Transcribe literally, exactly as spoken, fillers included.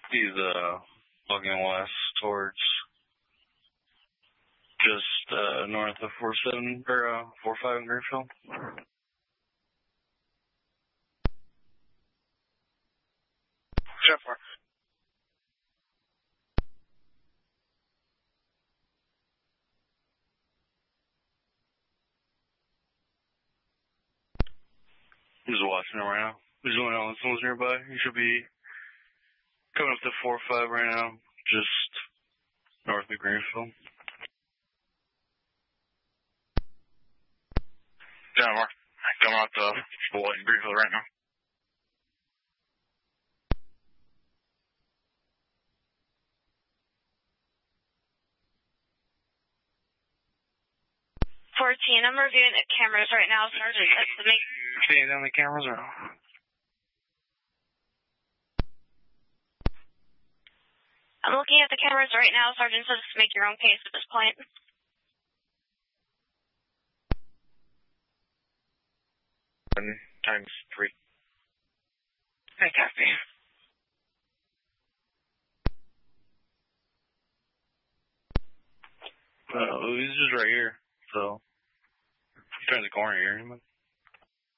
He's uh, looking west towards just uh, north of four seven or uh, four five in Greenfield. Jeff, four. I'm just watching him right now. He's going out when someone's nearby. He should be coming up to four five right now, just north of Greenfield. John, we're coming out to Boyd in Greenfield right now. fourteen, I'm reviewing the cameras right now, Sergeant. Estimate. Seeing down the cameras or no? I'm looking at the cameras right now, Sergeant says to make your own case at this point. One times three. I copy. Uh, he's just right here, so turn the corner here.